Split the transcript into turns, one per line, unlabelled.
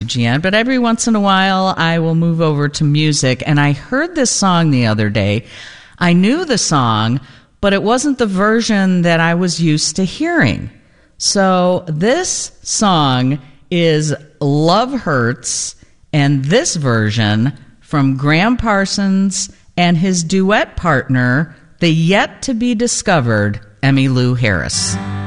WGN, but every once in a while I will move over to music, and I heard this song the other day. I knew the song, but it wasn't the version that I was used to hearing. So this song is Love Hurts, and this version from Graham Parsons and his duet partner, the yet-to-be-discovered Emmylou Harris.